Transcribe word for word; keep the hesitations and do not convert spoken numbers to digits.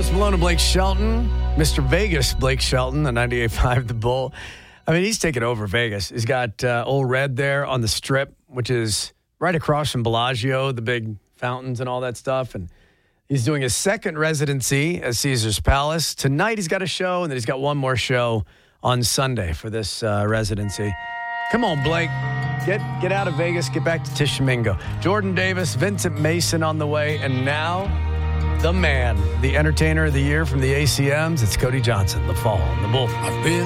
Post Malone and Blake Shelton. Mister Vegas, Blake Shelton, the ninety-eight point five The Bull. I mean, he's taking over Vegas. He's got uh, Old Red there on the Strip, which is right across from Bellagio, the big fountains and all that stuff. And he's doing his second residency at Caesar's Palace. Tonight he's got a show, and then he's got one more show on Sunday for this uh, residency. Come on, Blake. Get get out of Vegas. Get back to Tishomingo. Jordan Davis, Vincent Mason on the way. And now, the man, the entertainer of the year from the A C Ms. It's Cody Johnson, The Fall, and The Bull. I've been